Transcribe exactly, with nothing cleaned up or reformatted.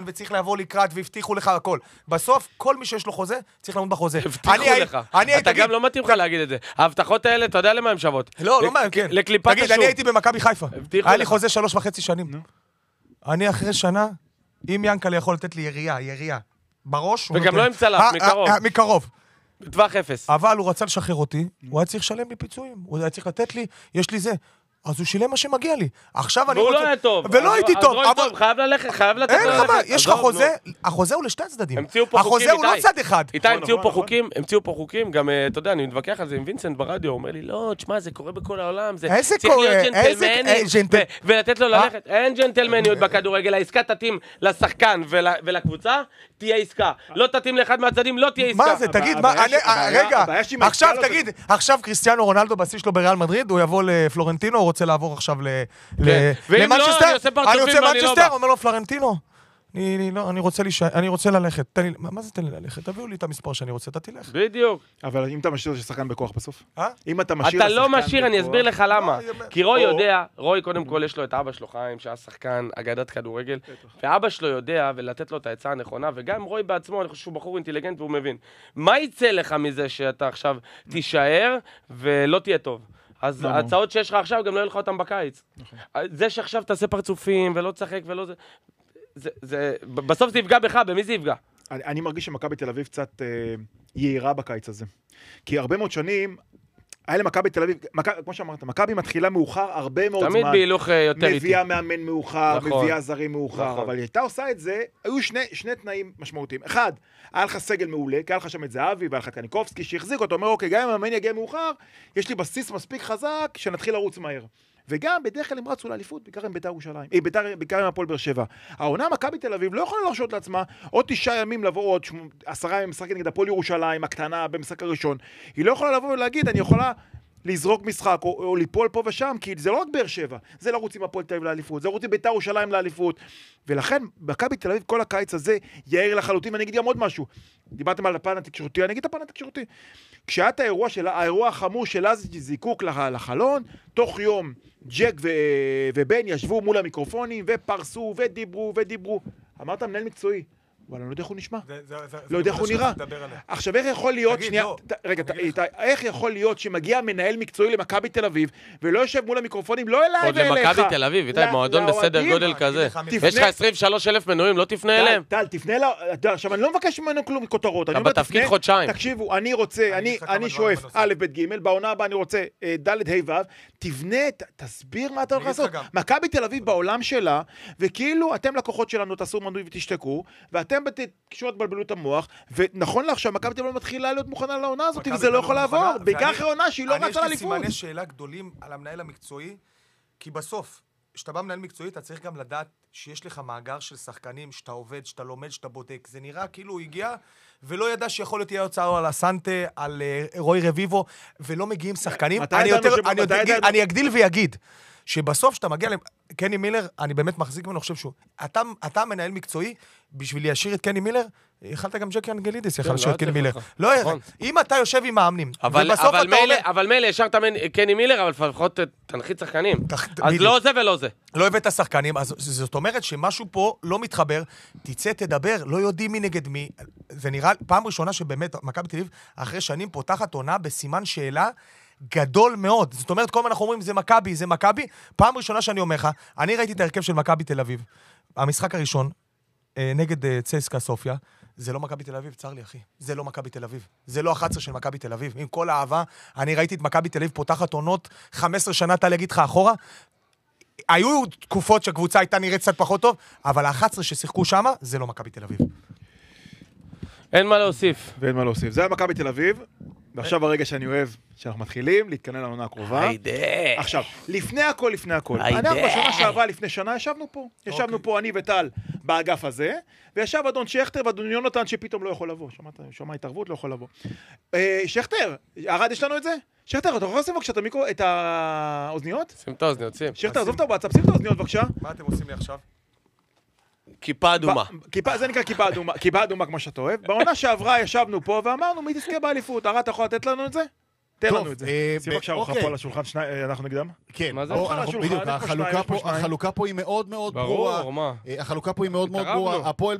וצריך לבוא לקראת, והבטיחו לך הכל. בסוף, כל מי שיש לו חוזה, צריך לעמוד בחוזה. הבטיחו לך. אתה גם לא מתאים לך להגיד את זה. ההבטחות האלה, אתה יודע למה הן שוות? לא, לא מה, כן. לקליפת השוק. תגיד, אני הייתי במכבי חיפה. היה לי חוזה שלוש וחצי שנים. אני אחרי שנה, אם ינקל יכול לתת לי ירייה, ירייה, בראש... וגם לא עם צלף, מקרוב. מקרוב. בטווח אפס. אבל הוא רצה לשחרר אותי, הוא היה צריך לשלם לי פיצויים, הוא היה צריך לתת לי, יש לי זה. אז הוא שילם מה שמגיע לי. עכשיו אני רוצה... והוא לא היה טוב. ולא הייתי טוב. אז רוי טוב, חייב ללכת, חייב לתת לו ללכת. יש לך חוזה, החוזה הוא לשתי הצדדים. המציאו פה חוקים, החוזה הוא לא צד אחד. איתי, המציאו פה חוקים, המציאו פה חוקים, גם, אתה יודע, אני מתווכח על זה עם וינסנט ברדיו, הוא אומר לי, לא, תשמע, זה קורה בכל העולם, זה צריך להיות ג'נטלמני, ולתת לו ללכת. אין ג'נטלמניות בכדורגל, העסקה תתאים לשחקן ולקבוצה, תהיה עסקה. לא תתאים לאחד מהצדדים, לא תהיה עסקה. מה זה? תגיד, רגע, עכשיו תגיד, עכשיו קריסטיאנו רונלדו בשיא שלו בריאל מדריד, הוא יבוא לפלורנטינו, הוא רוצה לעבור עכשיו למנצ'סטר. אני רוצה מנצ'סטר, אומר לו פלורנטינו, אני רוצה ללכת. מה זה תן לי ללכת? תביאו לי את המספר שאני רוצה, אתה תלך. בדיוק. אבל אם אתה משאיר ששחקן בכוח בסוף? אם אתה לא משאיר, אני אסביר לך למה. כי רוי יודע, רוי קודם כל יש לו את אבא שלו חיים, שהיה שחקן אגדת כדורגל, ואבא שלו יודע ולתת לו את העצה הנכונה, וגם רוי בעצמו, אני חושב שהוא בחור אינטליגנט והוא מבין. מה יצא לך מזה שאתה עכשיו תישאר ולא תהיה טוב? אז ההצעות שיש לך עכשיו גם לא יהיו לך אותם בקיץ. זה שעכשיו תעשה פרצופים ולא תשחק ולא זה... בסוף זה יפגע בך, במי זה יפגע? אני מרגיש שמכבי תל אביב קצת יעירה בקיץ הזה. כי הרבה מאוד שנים, היה למכבי תל אביב, כמו שאמרת, מכבי מתחילה מאוחר הרבה מאוד זמן. תמיד בהילוך יותר איטי. מביאה מאמן מאוחר, מביאה זרים מאוחר, אבל היא הייתה עושה את זה, היו שני תנאים משמעותיים. אחד, היה לך סגל מעולה, כי היה לך שם את זהבי, והיה לך קניקובסקי שהחזיק אותו, אומר, אוקיי, גם אם המאמן יגיע מאוחר, יש לי בסיס מספיק חזק שנתחיל לרוץ מהר. וגם בדרך כלל הם רצו לאליפות, בעיקר עם בית"ר ירושלים, בעיקר עם הפועל באר שבע. העונה מכבי תל אביב לא יכולה להרשות לעצמה עוד תשעה ימים לבוא, עוד עשרה ימים משחק נגד הפועל ירושלים, הקטנה במשחק הראשון. היא לא יכולה לבוא ולהגיד, אני יכולה לזרוק משחק או, או ליפול פה ושם, כי זה לא רק באר שבע, זה לרוץ עם הפועל תל אביב לאליפות, זה לרוץ עם בית"ר ירושלים לאליפות. ולכן, מכבי תל אביב כל הקיץ הזה יאיר לחלוטין, ואני אגיד גם עוד משהו. דיברתם על הפן התקשורתי, אני אגיד את הפן התקשורתי. כשהיה את האירוע של, האירוע החמור של אז זיקוק לחלון, תוך יום ג'ק ו... ובן ישבו מול המיקרופונים ופרסו ודיברו ודיברו. אמרת מנהל מקצועי, אבל אני לא יודע איך הוא נשמע. לא יודע איך הוא נראה. עכשיו, איך יכול להיות, שנייה, רגע, איך יכול להיות שמגיע מנהל מקצועי למכבי תל אביב, ולא יושב מול המיקרופונים, לא אליי ואליך. עוד למכבי תל אביב, איתי, מועדון בסדר גודל כזה. יש לך עשרים ושלושה אלף מנויים, לא תפנה אליהם. טל, תפנה אליו, עכשיו, אני לא מבקש ממנו כלום כותרות. אתה בתפקיד חודשיים. תקשיבו, אני רוצה, אני שואף, א', ב', ג', בעונה הבאה אני רוצה ד', ה', ו', תבנה, תסביר מה אתה הולך לעשות. מכבי תל אביב בעולם שלה, וכאילו אתם לקוחות שלנו, תעשו מנוי ותשתקו, ואתם בתקשורת בלבלו את המוח, ונכון לך שהמכבי תל אביב מתחילה להיות מוכנה לעונה הזאת, וזה לא יכול לעבור, בעיקר אחרי עונה שהיא לא רצה לאליפות. אני יש לי סימני שאלה גדולים על המנהל המקצועי, כי בסוף, כשאתה בא מנהל מקצועי, אתה צריך גם לדעת שיש לך מאגר של שחקנים, שאתה עובד, שאתה לומד, שאתה בודק. זה נראה כאילו הוא הגיע, ולא ידע שיכול להיות יהיה הוצאה על הסנטה, על רוי רביבו, ולא מגיעים שחקנים. אני אגדיל ויגיד, שבסוף שאתה מגיע לקני מילר, אני באמת מחזיק ממנו, חושב שהוא, אתה, אתה מנהל מקצועי, בשביל להשאיר את קני מילר, יכלת גם ג'קי אנגלידיס, יכול להשאיר את קני מילר. לא, אם אתה יושב עם מאמנים, אבל מילא, השארת קני מילר, אבל לפחות תנחית שחקנים. אז לא זה ולא זה. לא הבאת שחקנים, אז זאת אומרת שמשהו פה לא מתחבר, תצא, תדבר, לא יודעים מי נגד מי. זה נראה פעם ראשונה שבאמת, מכבי תל אביב, אחרי שנים פותחת עונה בסימן שאלה, גדול מאוד. זאת אומרת, כל מה אנחנו אומרים, זה מכבי, זה מכבי. פעם ראשונה שאני אומר לך, אני ראיתי את ההרכב של מכבי תל אביב. המשחק הראשון, נגד צסקה סופיה, זה לא מכבי תל אביב, צר לי אחי. זה לא מכבי תל אביב. זה לא אחת עשרה של מכבי תל אביב. עם כל האהבה, אני ראיתי את מכבי תל אביב פותחת עונות, חמש עשרה שנה, תל להגיד לך אחורה. היו תקופות שהקבוצה הייתה נראית קצת פחות טוב, אבל ה-אחת עשרה ששיחקו שם, זה לא מכבי תל אביב. אין מה להוסיף. ואין מה להוסיף. זה היה מכבי תל אביב. ועכשיו הרגע שאני אוהב, שאנחנו מתחילים להתכנן לעונה הקרובה. היידה. עכשיו, לפני הכל, לפני הכל. אנחנו בשנה שעברה, לפני שנה, ישבנו פה. ישבנו פה, אני וטל, באגף הזה, וישב אדון שכטר ואדון יונתן שפתאום לא יכול לבוא. שמע התערבות, לא יכול לבוא. שכטר, ארד, יש לנו את זה? שכטר, אתה יכול לשים בבקשה את האוזניות? שים את האוזניות, שים. שכטר, עזוב את הוואטסאפ, שים את האוזניות בבקשה. מה אתם עושים לי עכשיו? כיפה אדומה. זה נקרא כיפה אדומה, כיפה אדומה כמו שאתה אוהב. בעונה שעברה ישבנו פה ואמרנו, מי תזכה באליפות? ארד, אתה יכול לתת לנו את זה? תן לנו את זה. שים בבקשה ארוחה פה על השולחן, אנחנו נגדם? כן. בדיוק, החלוקה פה היא מאוד מאוד ברורה. ברור, מה? החלוקה פה היא מאוד מאוד ברורה. הפועל